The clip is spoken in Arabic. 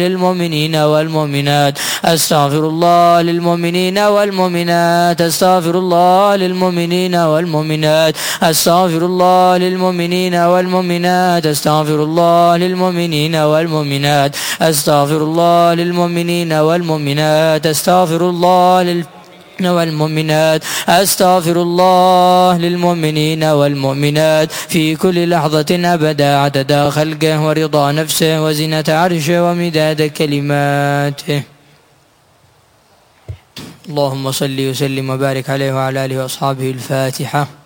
للمؤمنين والمؤمنات أستغفر الله للمؤمنين والمؤمنات أستغفر الله للمؤمنين والمؤمنات أستغفر الله للمؤمنين والمؤمنات أستغفر الله للمؤمنين والمؤمنات أستغفر الله للمؤمنين والمؤمنات أستغفر الله والمؤمنات أستغفر الله للمؤمنين والمؤمنات في كل لحظة أبدا عدد خلقه ورضا نفسه وزنة عرشه ومداد كلماته. اللهم صل وسلم وبارك عليه وعلى آله وأصحابه. الفاتحة.